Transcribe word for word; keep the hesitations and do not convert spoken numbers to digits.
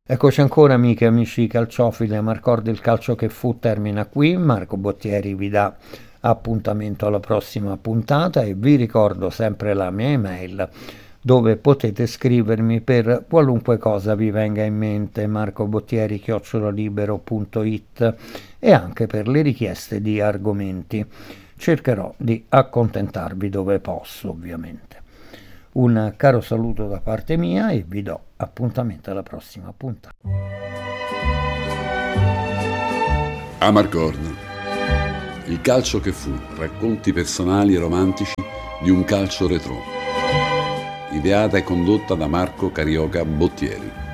Eccoci ancora amiche e amici calciofili, Amarcord il calcio che fu termina qui, Marco Bottieri vi dà appuntamento alla prossima puntata e vi ricordo sempre la mia email dove potete scrivermi per qualunque cosa vi venga in mente, marcobottieri chiocciola libero punto it, e anche per le richieste di argomenti. Cercherò di accontentarvi dove posso, ovviamente. Un caro saluto da parte mia e vi do appuntamento alla prossima puntata. Amarcord, il calcio che fu, racconti personali e romantici di un calcio retro. Ideata e condotta da Marco Carioca Bottieri.